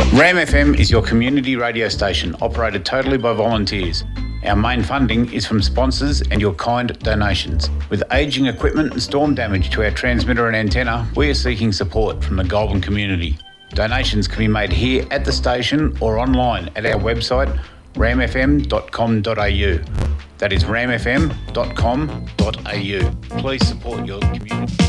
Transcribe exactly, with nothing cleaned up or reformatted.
Ram F M is your community radio station, operated totally by volunteers. Our main funding is from sponsors and your kind donations. With ageing equipment and storm damage to our transmitter and antenna, we are seeking support from the Goulburn community. Donations can be made here at the station or online at our website ram f m dot com dot a u. That is ram f m dot com dot a u. Please support your community.